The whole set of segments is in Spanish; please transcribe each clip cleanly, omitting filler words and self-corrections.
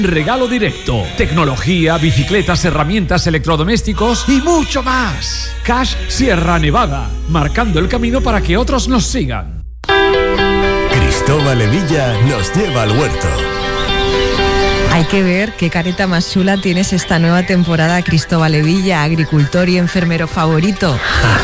Regalo directo, tecnología, bicicletas, herramientas, electrodomésticos y mucho más. Cash Sierra Nevada, marcando el camino para que otros nos sigan. Cristóbal Hevilla nos lleva al huerto. Hay que ver qué careta más chula tienes esta nueva temporada, Cristóbal Hevilla, agricultor y enfermero favorito.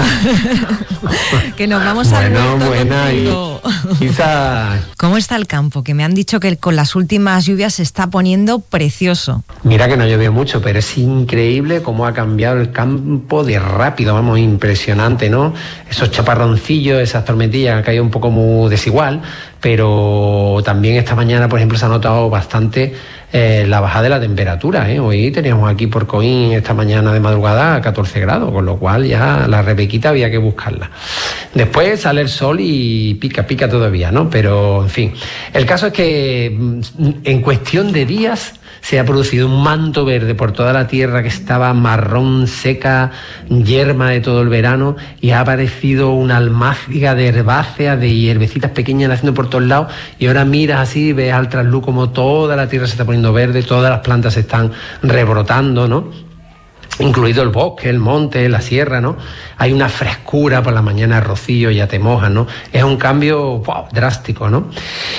Que nos vamos a contigo. Quizás. ¿Cómo está el campo? Que me han dicho que con las últimas lluvias se está poniendo precioso. Mira que no llovió mucho, pero es increíble cómo ha cambiado el campo de rápido, vamos, impresionante, ¿no? Esos chaparroncillos, esas tormentillas han caído un poco muy desigual, pero también esta mañana, por ejemplo, se ha notado bastante la bajada de la temperatura, ¿eh? Hoy teníamos aquí por Coín esta mañana de madrugada a 14 grados, con lo cual ya la rebequita había que buscarla. Después sale el sol y pica todavía, ¿no? Pero, en fin, el caso es que en cuestión de días se ha producido un manto verde por toda la tierra que estaba marrón, seca, yerma de todo el verano, y ha aparecido una almáciga de herbáceas, de hierbecitas pequeñas naciendo por todos lados, y ahora miras así, ves al trasluz como toda la tierra se está poniendo verde, todas las plantas se están rebrotando, ¿no? Incluido el bosque, el monte, la sierra, ¿no? Hay una frescura por la mañana, rocío, ya te mojas, ¿no? Es un cambio drástico, ¿no?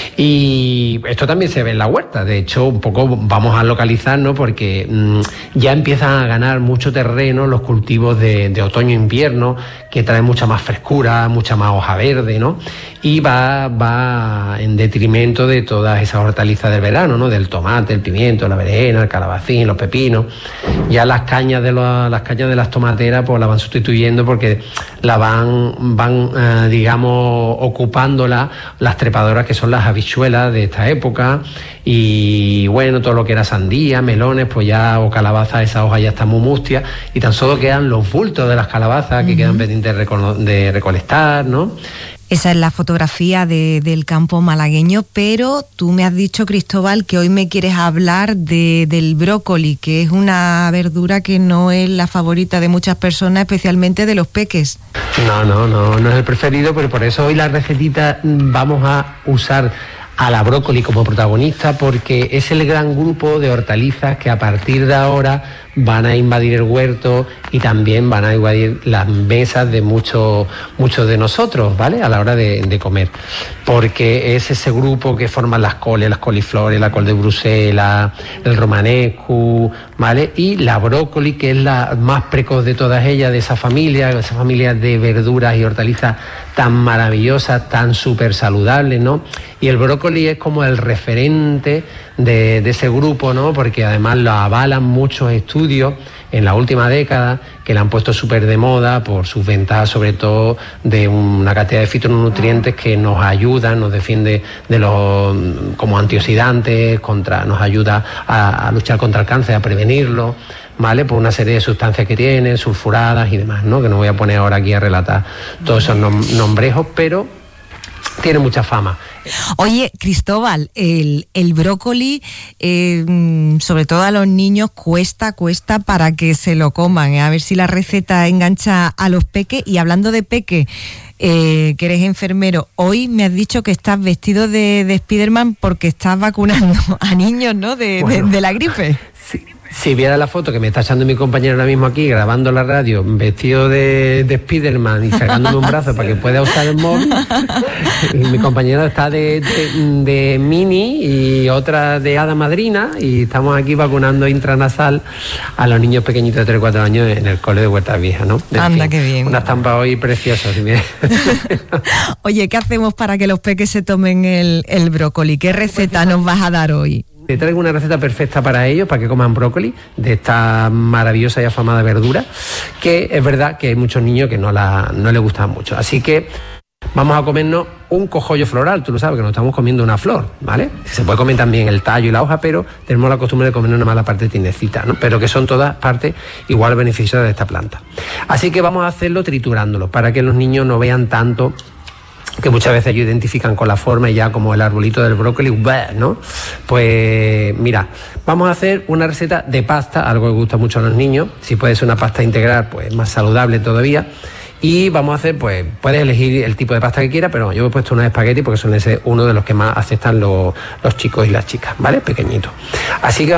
Y esto también se ve en la huerta. De hecho, un poco vamos a localizar, ¿no? Porque ya empiezan a ganar mucho terreno los cultivos de otoño-invierno, que traen mucha más frescura, mucha más hoja verde, ¿no? Y va en detrimento de todas esas hortalizas del verano, ¿no? Del tomate, el pimiento, la berenjena, el calabacín, los pepinos. Ya las cañas de las tomateras pues las van sustituyendo porque la van digamos ocupando las trepadoras que son las habichuelas de esta época, y bueno, todo lo que era sandía, melones, pues ya, o calabaza, esa hoja ya está muy mustia y tan solo quedan los bultos de las calabazas que quedan pendientes de recolectar, ¿no? Esa es la fotografía del campo malagueño, pero tú me has dicho, Cristóbal, que hoy me quieres hablar del brócoli, que es una verdura que no es la favorita de muchas personas, especialmente de los peques. No es el preferido, pero por eso hoy la recetita vamos a usar a la brócoli como protagonista, porque es el gran grupo de hortalizas que a partir de ahora van a invadir el huerto y también van a invadir las mesas de muchos de nosotros, ¿vale? A la hora de comer, porque es ese grupo que forman las coles, las coliflores, la col de Bruselas, el romanesco, ¿vale? Y la brócoli, que es la más precoz de todas ellas, de esa familia de verduras y hortalizas tan maravillosas, tan súper saludables, ¿no? Y el brócoli es como el referente de ese grupo, ¿no? Porque además lo avalan muchos estudios en la última década que le han puesto súper de moda por sus ventajas, sobre todo de una cantidad de fitonutrientes que nos ayudan, nos defiende como antioxidantes, nos ayuda a luchar contra el cáncer, a prevenirlo, ¿vale? Por una serie de sustancias que tienen, sulfuradas y demás, ¿no? Que no voy a poner ahora aquí a relatar todos esos nombrejos, pero tiene mucha fama. Oye, Cristóbal, el brócoli, sobre todo a los niños, cuesta para que se lo coman. A ver si la receta engancha a los peques. Y hablando de peques, que eres enfermero, hoy me has dicho que estás vestido de Spiderman porque estás vacunando a niños, ¿no? De la gripe. Sí. Si viera la foto que me está echando mi compañero ahora mismo aquí, grabando la radio, vestido de Spiderman y sacándome un brazo para que pueda usar el móvil, y mi compañero está de Mini y otra de Hada Madrina, y estamos aquí vacunando intranasal a los niños pequeñitos de 3-4 años en el cole de Huerta Vieja, ¿no? Anda, qué bien. Una estampa hoy preciosa. Si me... Oye, ¿qué hacemos para que los peques se tomen el brócoli? ¿Qué receta nos vas a dar hoy? Te traigo una receta perfecta para ellos, para que coman brócoli, de esta maravillosa y afamada verdura, que es verdad que hay muchos niños que no les gustan mucho. Así que vamos a comernos un cogollo floral, tú lo sabes, que nos estamos comiendo una flor, ¿vale? Se puede comer también el tallo y la hoja, pero tenemos la costumbre de comernos nada más la parte tinecita, ¿no? Pero que son todas partes igual beneficiosas de esta planta. Así que vamos a hacerlo triturándolo, para que los niños no vean tanto, que muchas veces ellos identifican con la forma y ya como el arbolito del brócoli, ¿no? Pues mira, vamos a hacer una receta de pasta, algo que gusta mucho a los niños. Si puede ser una pasta integral, pues más saludable todavía. Y vamos a hacer, pues, puedes elegir el tipo de pasta que quieras, pero yo me he puesto unos espaguetis porque son ese uno de los que más aceptan los chicos y las chicas, ¿vale? Pequeñitos. Así que